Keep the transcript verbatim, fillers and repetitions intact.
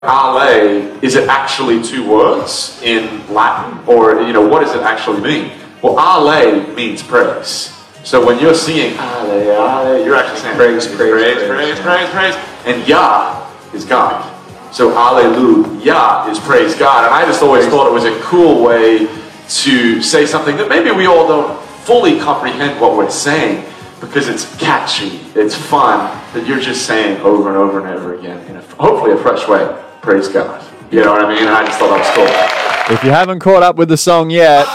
Ale, is it actually two words in Latin? Or, you know, what does it actually mean? Well, Ale means praise. So when you're singing Ale, Ale, you're actually saying praise, praise, praise, praise, praise, praise, praise. And Yah is God. So Alleluia is praise God. And I just always thought it was a cool way to say something that maybe we all don't fully comprehend what we're saying, because it's catchy, it's fun, that you're just saying over and over and over again in a, hopefully a fresh way. Praise God. You know what I mean? And I just thought that was cool. If you haven't caught up with the song yet,